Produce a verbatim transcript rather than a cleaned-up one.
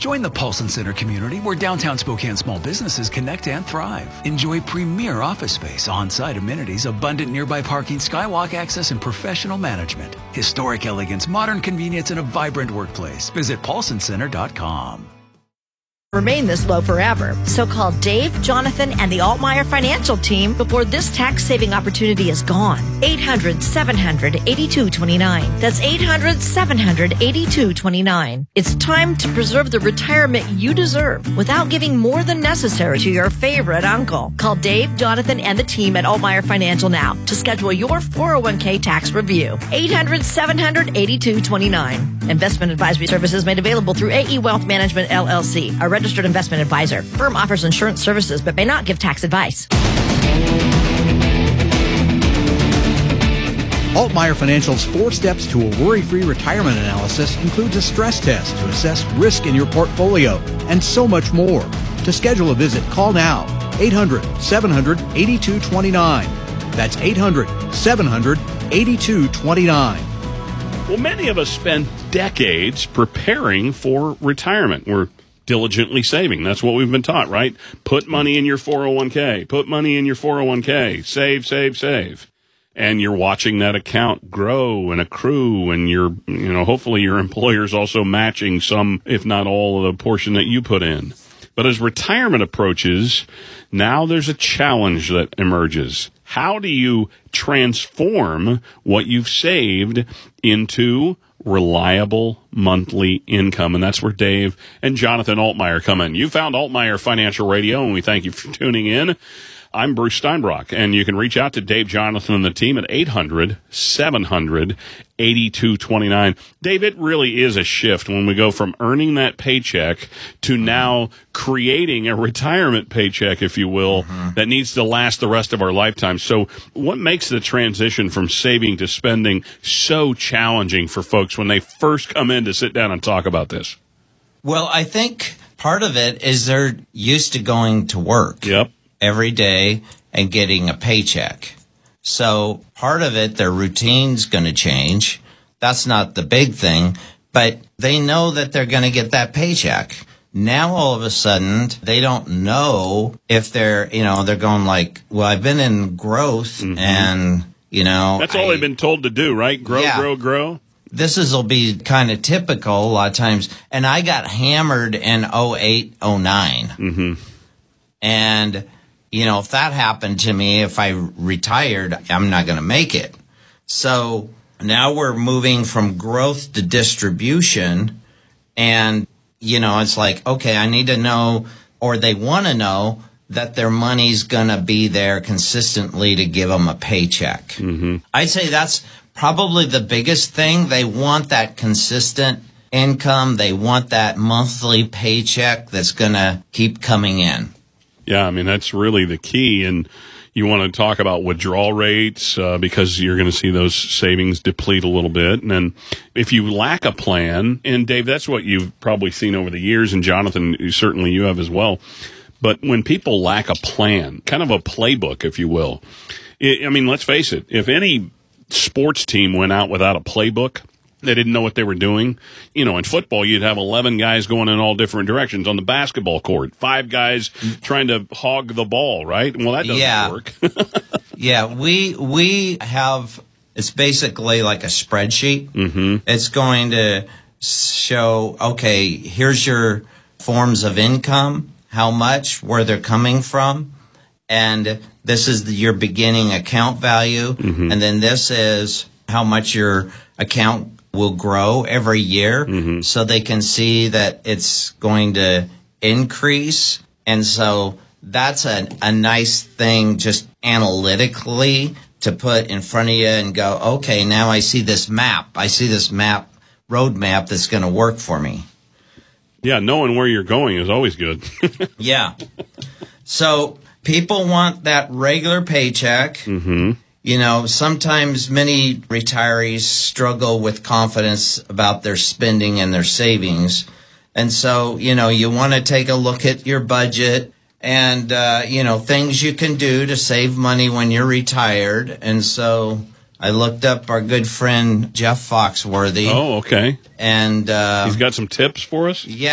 Join the Paulson Center community where downtown Spokane small businesses connect and thrive. Enjoy premier office space, on-site amenities, abundant nearby parking, skywalk access, and professional management. Historic elegance, modern convenience, and a vibrant workplace. Visit paulson center dot com. Remain this low forever. So call Dave, Jonathan, and the Altmeyer financial team before this tax saving opportunity is gone. eight hundred, seven hundred, eighty-two twenty-nine. That's eight hundred, seven hundred, eighty-two twenty-nine. It's time to preserve the retirement you deserve without giving more than necessary to your favorite uncle. Call Dave, Jonathan, and the team at Altmeyer Financial now to schedule your four oh one k tax review. eight hundred, seven hundred, eighty-two twenty-nine. Investment advisory services made available through A E Wealth Management, L L C, a registered investment advisor. Firm offers insurance services but may not give tax advice. Altmeyer Financial's four steps to a worry-free retirement analysis includes a stress test to assess risk in your portfolio and so much more. To schedule a visit, call now. eight hundred, seven hundred, eighty-two twenty-nine. That's eight hundred, seven hundred, eighty-two twenty-nine. Well, many of us spend decades preparing for retirement. We're diligently saving. That's what we've been taught, right? Put money in your four oh one k. Put money in your four oh one k. Save, save, save. And you're watching that account grow and accrue, and you're, you know, hopefully your employer's also matching some, if not all, of the portion that you put in. But as retirement approaches, now there's a challenge that emerges. How do you transform what you've saved into reliable monthly income? And that's where Dave and Jonathan Altmeyer come in. You found Altmeyer Financial Radio, and we thank you for tuning in. I'm Bruce Steinbrock, and you can reach out to Dave, Jonathan, and the team at eight hundred, seven hundred, eighty-two twenty-nine. Dave, it really is a shift when we go from earning that paycheck to now creating a retirement paycheck, if you will, mm-hmm. that needs to last the rest of our lifetime. So what makes the transition from saving to spending so challenging for folks when they first come in to sit down and talk about this? Well, I think part of it is they're used to going to work. Yep. Every day and getting a paycheck. So part of it, their routine's going to change. That's not the big thing, but they know that they're going to get that paycheck. Now, all of a sudden, they don't know if they're, you know, they're going like, well, I've been in growth mm-hmm. and, you know. That's all I, they've been told to do, right? Grow, yeah. grow, grow. This is will be kind of typical a lot of times. And I got hammered in oh eight, oh nine. Mm-hmm. And you know, if that happened to me, if I retired, I'm not going to make it. So now we're moving from growth to distribution. And, you know, it's like, okay, I need to know, or they want to know that their money's going to be there consistently to give them a paycheck. Mm-hmm. I'd say that's probably the biggest thing. They want that consistent income. They want that monthly paycheck that's going to keep coming in. Yeah, I mean, that's really the key. And you want to talk about withdrawal rates uh, because you're going to see those savings deplete a little bit. And then if you lack a plan, and Dave, that's what you've probably seen over the years, and Jonathan, certainly you have as well. But when people lack a plan, kind of a playbook, if you will, it, I mean, let's face it, if any sports team went out without a playbook, they didn't know what they were doing. You know, in football, you'd have eleven guys going in all different directions. On the basketball court, five guys trying to hog the ball, right? Well, that doesn't yeah. work. yeah, we we have, it's basically like a spreadsheet. Mm-hmm. It's going to show, okay, here's your forms of income, how much, where they're coming from, and this is the, your beginning account value, mm-hmm. and then this is how much your account will grow every year, mm-hmm. so they can see that it's going to increase. And so that's a, a nice thing just analytically to put in front of you and go, okay, now I see this map. I see this map, road map that's going to work for me. Yeah, knowing where you're going is always good. Yeah. So people want that regular paycheck. Mm-hmm. You know, sometimes many retirees struggle with confidence about their spending and their savings. And so, you know, you want to take a look at your budget and, uh, you know, things you can do to save money when you're retired. And so I looked up our good friend Jeff Foxworthy. Oh, okay. And uh, he's got some tips for us? Yeah.